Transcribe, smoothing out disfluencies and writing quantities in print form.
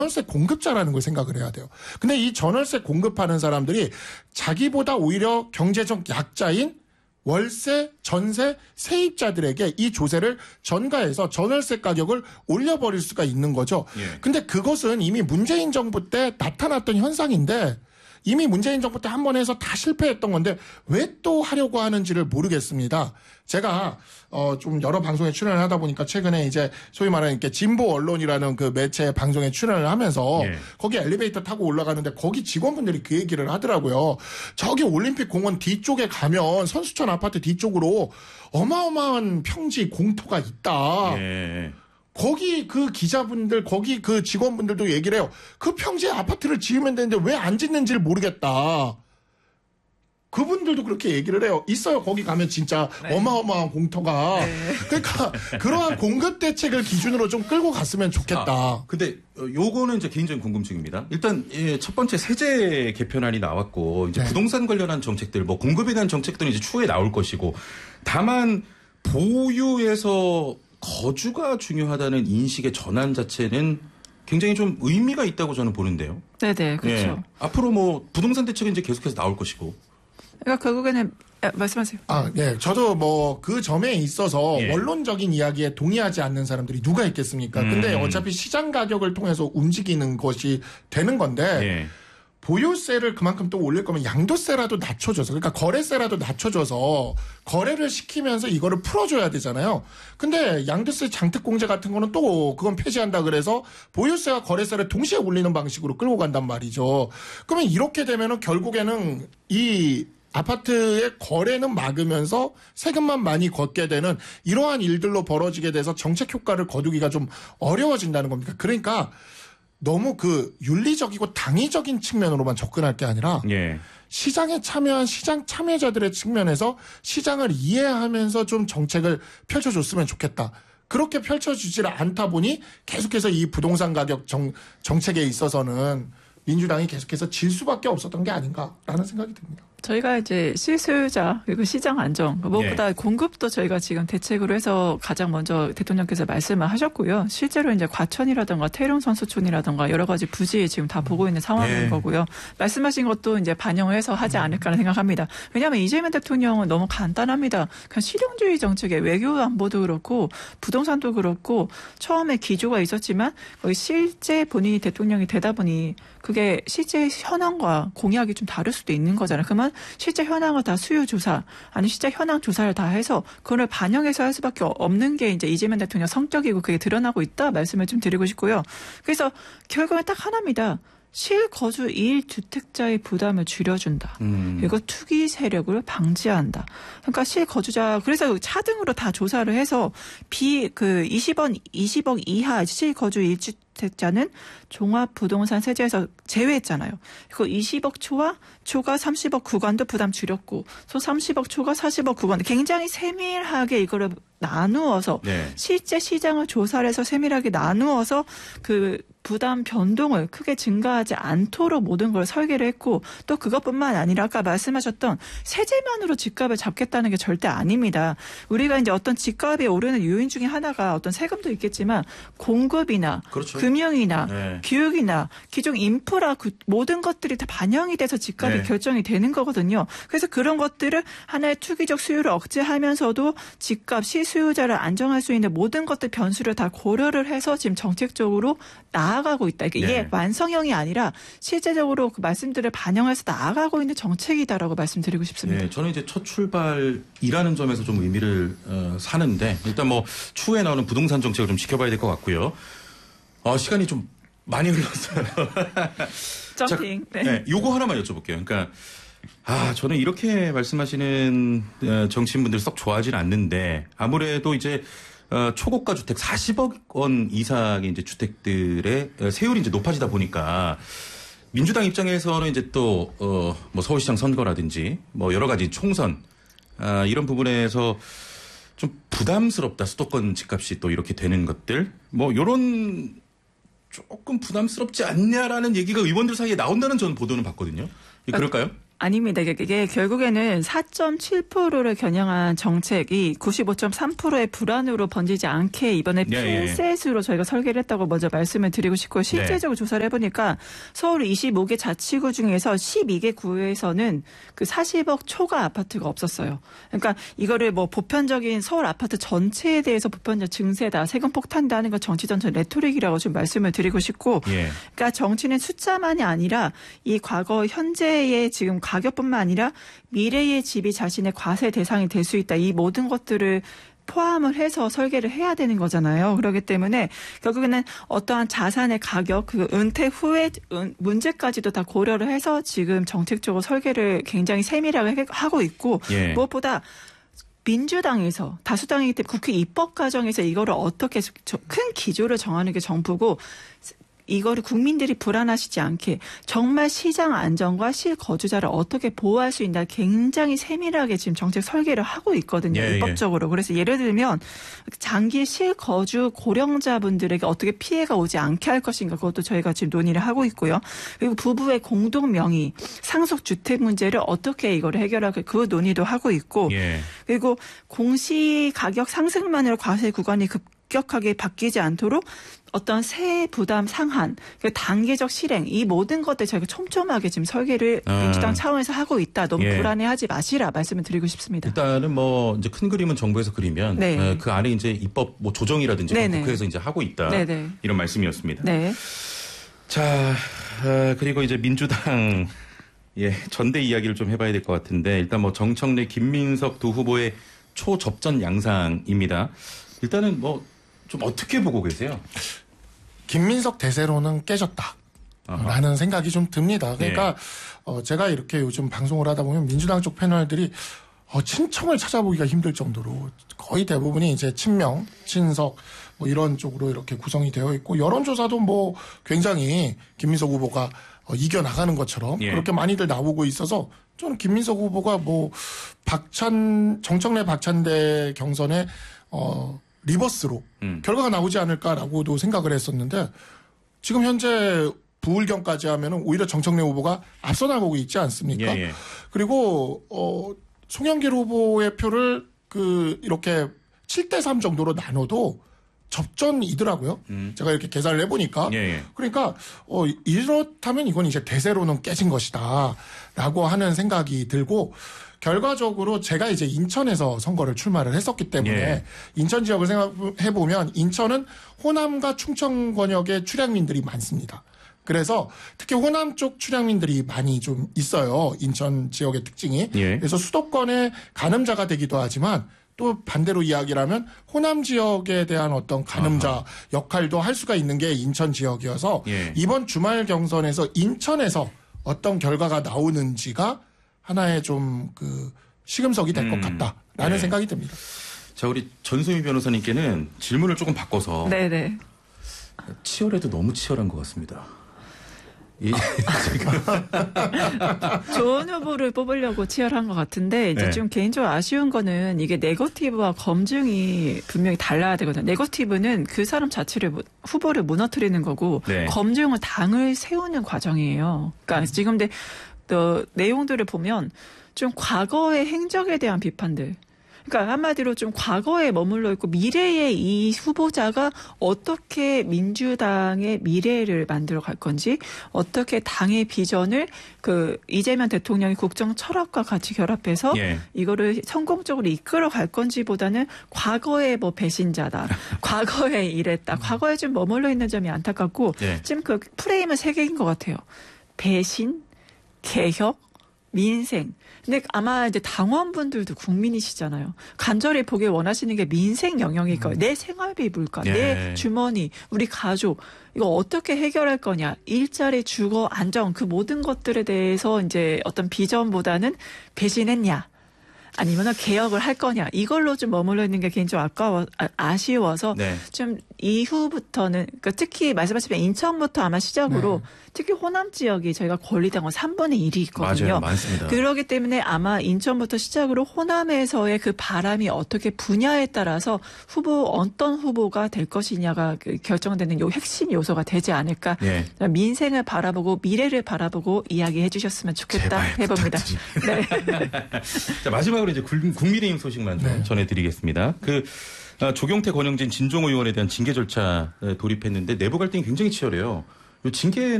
전월세 공급자라는 걸 생각을 해야 돼요. 근데 이 전월세 공급하는 사람들이 자기보다 오히려 경제적 약자인 월세, 전세, 세입자들에게 이 조세를 전가해서 전월세 가격을 올려버릴 수가 있는 거죠. 예. 근데 그것은 이미 문재인 정부 때 나타났던 현상인데 이미 문재인 정부 때 한 번 해서 다 실패했던 건데 왜 또 하려고 하는지를 모르겠습니다. 제가 좀 여러 방송에 출연을 하다 보니까 최근에 이제 소위 말하는 이렇게 진보 언론이라는 그 매체 방송에 출연을 하면서 예. 거기 엘리베이터 타고 올라가는데 거기 직원분들이 그 얘기를 하더라고요. 저기 올림픽 공원 뒤쪽에 가면 선수촌 아파트 뒤쪽으로 어마어마한 평지 공터가 있다. 예. 거기 그 기자분들, 거기 그 직원분들도 얘기를 해요. 그 평지에 아파트를 지으면 되는데 왜 안 짓는지를 모르겠다. 그분들도 그렇게 얘기를 해요. 있어요. 거기 가면 진짜 네. 어마어마한 공터가. 네. 그러니까 그러한 공급 대책을 기준으로 좀 끌고 갔으면 좋겠다. 근데 요거는 이제 개인적인 궁금증입니다. 일단 첫 번째 세제 개편안이 나왔고 이제 네. 부동산 관련한 정책들, 뭐 공급에 대한 정책들은 이제 추후에 나올 것이고, 다만 보유에서 거주가 중요하다는 인식의 전환 자체는 굉장히 좀 의미가 있다고 저는 보는데요. 네네, 그렇죠. 예. 앞으로 뭐 부동산 대책은 이제 계속해서 나올 것이고. 그러니까 결국에는 말씀하세요. 네. 저도 뭐 그 점에 있어서 예. 원론적인 이야기에 동의하지 않는 사람들이 누가 있겠습니까? 근데 어차피 시장 가격을 통해서 움직이는 것이 되는 건데 예. 보유세를 그만큼 또 올릴 거면 양도세라도 낮춰줘서, 그러니까 거래세라도 낮춰줘서 거래를 시키면서 이거를 풀어줘야 되잖아요. 근데 양도세 장특공제 같은 거는 또 그건 폐지한다 그래서 보유세와 거래세를 동시에 올리는 방식으로 끌고 간단 말이죠. 그러면 이렇게 되면은 결국에는 이 아파트의 거래는 막으면서 세금만 많이 걷게 되는 이러한 일들로 벌어지게 돼서 정책 효과를 거두기가 좀 어려워진다는 겁니다. 그러니까 너무 그 윤리적이고 당위적인 측면으로만 접근할 게 아니라 예. 시장에 참여한 시장 참여자들의 측면에서 시장을 이해하면서 좀 정책을 펼쳐줬으면 좋겠다. 그렇게 펼쳐주질 않다 보니 계속해서 이 부동산 가격 정책에 있어서는 민주당이 계속해서 질 수밖에 없었던 게 아닌가라는 생각이 듭니다. 저희가 이제 실수요자 그리고 시장 안정 무엇보다 예. 공급도 저희가 지금 대책으로 해서 가장 먼저 대통령께서 말씀을 하셨고요. 실제로 이제 과천이라든가 태릉 선수촌이라든가 여러 가지 부지 지금 다 보고 있는 상황인 예. 거고요. 말씀하신 것도 이제 반영을 해서 하지 않을까라는 생각합니다. 왜냐하면 이재명 대통령은 너무 간단합니다. 그냥 실용주의 정책에 외교 안보도 그렇고 부동산도 그렇고 처음에 기조가 있었지만 거의 실제 본인이 대통령이 되다 보니 그게 실제 현황과 공약이 좀 다를 수도 있는 거잖아요. 그러면 실제 현황을 다 수요 조사, 아니 실제 현황 조사를 다 해서 그걸 반영해서 할 수밖에 없는 게 이제 이재명 대통령 성격이고 그게 드러나고 있다 말씀을 좀 드리고 싶고요. 그래서 결국은 딱 하나입니다. 실거주 1주택자의 부담을 줄여준다. 그리고 투기 세력을 방지한다. 그러니까 실거주자, 그래서 차등으로 다 조사를 해서 20억 이하 실거주 1주택자는 종합부동산 세제에서 제외했잖아요. 그 20억 초과 30억 구간도 부담 줄였고, 또 30억 초과 40억 구간도 굉장히 세밀하게 이거를 나누어서 네. 실제 시장을 조사를 해서 세밀하게 나누어서 그 부담 변동을 크게 증가하지 않도록 모든 걸 설계를 했고 또 그것뿐만 아니라 아까 말씀하셨던 세제만으로 집값을 잡겠다는 게 절대 아닙니다. 우리가 이제 어떤 집값이 오르는 요인 중에 하나가 어떤 세금도 있겠지만 공급이나 그렇죠. 금융이나 네. 교육이나 기존 인프라 모든 것들이 다 반영이 돼서 집값이 네. 결정이 되는 거거든요. 그래서 그런 것들을 하나의 투기적 수요를 억제하면서도 집값 실수요자를 안정할 수 있는 모든 것들 변수를 다 고려를 해서 지금 정책적으로 나아가고 있다. 이게 네. 완성형이 아니라 실제적으로 그 말씀들을 반영해서 나아가고 있는 정책이다라고 말씀드리고 싶습니다. 네, 저는 이제 첫 출발이라는 점에서 좀 의미를 사는데 일단 뭐 추후에 나오는 부동산 정책을 좀 지켜봐야 될 것 같고요. 시간이 좀 많이 흘렀어요. 점핑. 자, 네, 요거 하나만 여쭤볼게요. 그러니까 저는 이렇게 말씀하시는 정치인분들 썩 좋아하진 않는데 아무래도 이제 초고가 주택 40억 원 이상의 이제 주택들의 세율이 이제 높아지다 보니까 민주당 입장에서는 이제 또 뭐 서울시장 선거라든지 뭐 여러 가지 총선 이런 부분에서 좀 부담스럽다. 수도권 집값이 또 이렇게 되는 것들 뭐 요런 조금 부담스럽지 않냐라는 얘기가 의원들 사이에 나온다는 저는 보도는 봤거든요. 그럴까요? 아닙니다. 이게 결국에는 4.7%를 겨냥한 정책이 95.3%의 불안으로 번지지 않게 이번에 핀셋으로 저희가 설계를 했다고 먼저 말씀을 드리고 싶고 실제적으로 조사를 해보니까 서울 25개 자치구 중에서 12개 구에서는 그 40억 초과 아파트가 없었어요. 그러니까 이거를 뭐 보편적인 서울 아파트 전체에 대해서 보편적 증세다, 세금 폭탄이다 하는 건 정치 전체 레토릭이라고 좀 말씀을 드리고 싶고 그러니까 정치는 숫자만이 아니라 이 과거 현재의 지금 가격뿐만 아니라 미래의 집이 자신의 과세 대상이 될 수 있다. 이 모든 것들을 포함을 해서 설계를 해야 되는 거잖아요. 그렇기 때문에 결국에는 어떠한 자산의 가격, 그 은퇴 후의 문제까지도 다 고려를 해서 지금 정책적으로 설계를 굉장히 세밀하게 하고 있고 무엇보다 민주당에서 다수당이기 때문에 국회 입법 과정에서 이거를 어떻게 큰 기조를 정하는 게 정부고 이거를 국민들이 불안하시지 않게 정말 시장 안정과 실거주자를 어떻게 보호할 수 있나 굉장히 세밀하게 지금 정책 설계를 하고 있거든요. 입법적으로. 그래서 예를 들면 장기 실거주 고령자분들에게 어떻게 피해가 오지 않게 할 것인가 그것도 저희가 지금 논의를 하고 있고요. 그리고 부부의 공동 명의 상속주택 문제를 어떻게 이거를 해결하고 그 논의도 하고 있고 그리고 공시가격 상승만으로 과세 구간이 급격하게 바뀌지 않도록 어떤 세 부담 상한, 단계적 실행 이 모든 것들 저희가 촘촘하게 지금 설계를 민주당 차원에서 하고 있다. 너무 불안해하지 마시라 말씀을 드리고 싶습니다. 일단은 뭐 이제 큰 그림은 정부에서 그리면 그 안에 이제 입법 뭐 조정이라든지 국회에서 이제 하고 있다. 이런 말씀이었습니다. 자 그리고 이제 민주당 전대 이야기를 좀 해봐야 될 것 같은데 일단 뭐 정청래, 김민석 두 후보의 초접전 양상입니다. 일단은 뭐 좀 어떻게 보고 계세요? 김민석 대세로는 깨졌다. 라는 생각이 좀 듭니다. 그러니까 제가 이렇게 요즘 방송을 하다 보면 민주당 쪽 패널들이 친청을 찾아보기가 힘들 정도로 거의 대부분이 이제 친명, 친석 뭐 이런 쪽으로 이렇게 구성이 되어 있고 여론조사도 뭐 굉장히 김민석 후보가 이겨나가는 것처럼 그렇게 많이들 나오고 있어서 저는 김민석 후보가 뭐 정청래 박찬대 경선에 리버스로 결과가 나오지 않을까라고도 생각을 했었는데 지금 현재 부울경까지 하면은 오히려 정청래 후보가 앞서 나가고 있지 않습니까? 그리고 송영길 후보의 표를 이렇게 7대3 정도로 나눠도 접전이더라고요. 제가 이렇게 계산을 해보니까. 그러니까 이렇다면 이건 이제 대세로는 깨진 것이다라고 하는 생각이 들고 결과적으로 제가 이제 인천에서 선거를 출마를 했었기 때문에 인천 지역을 생각해보면 인천은 호남과 충청 권역의 출향민들이 많습니다. 그래서 특히 호남 쪽 출향민들이 많이 좀 있어요. 인천 지역의 특징이. 그래서 수도권의 가늠자가 되기도 하지만 또 반대로 이야기를 하면 호남 지역에 대한 어떤 가늠자 역할도 할 수가 있는 게 인천 지역이어서 이번 주말 경선에서 인천에서 어떤 결과가 나오는지가 하나의 좀 시금석이 될 것 같다라는 생각이 듭니다. 자, 우리 전소미 변호사님께는 질문을 조금 바꿔서 치열해도 너무 치열한 것 같습니다. 좋은 후보를 뽑으려고 치열한 것 같은데 이제 좀 개인적으로 아쉬운 거는 이게 네거티브와 검증이 분명히 달라야 되거든요. 네거티브는 그 사람 자체를 후보를 무너뜨리는 거고 검증은 당을 세우는 과정이에요. 그러니까 지금 또 내용들을 보면 좀 과거의 행적에 대한 비판들. 그러니까 한마디로 좀 과거에 머물러 있고 미래의 이 후보자가 어떻게 민주당의 미래를 만들어 갈 건지 어떻게 당의 비전을 이재명 대통령의 국정 철학과 같이 결합해서 이거를 성공적으로 이끌어 갈 건지보다는 과거의 뭐 배신자다. 과거에 이랬다. 과거에 좀 머물러 있는 점이 안타깝고 지금 그 프레임은 세 개인 것 같아요. 배신, 개혁, 민생. 근데 아마 이제 당원분들도 국민이시잖아요. 간절히 보길 원하시는 게 민생 영역일 거예요. 내 생활비 물가, 내 주머니, 우리 가족. 이거 어떻게 해결할 거냐. 일자리, 주거, 안정 그 모든 것들에 대해서 이제 어떤 비전보다는 배신했냐. 아니면 개혁을 할 거냐 이걸로 좀 머물러 있는 게 개인적으로 아쉬워서 네. 좀 이후부터는 그러니까 특히 말씀하신 인천부터 아마 시작으로 특히 호남 지역이 저희가 권리당원 3분의 1이 있거든요. 맞아요. 많습니다. 그렇기 때문에 아마 인천부터 시작으로 호남에서의 그 바람이 어떻게 분야에 따라서 어떤 후보가 될 것이냐가 결정되는 요 핵심 요소가 되지 않을까. 예. 민생을 바라보고 미래를 바라보고 이야기해 주셨으면 좋겠다 제발 해봅니다. 네. 자, 마지막으로 이제 국민의힘 소식만 좀 전해드리겠습니다. 조경태, 권영진, 진종호 의원에 대한 징계 절차 돌입했는데 내부 갈등이 굉장히 치열해요. 이 징계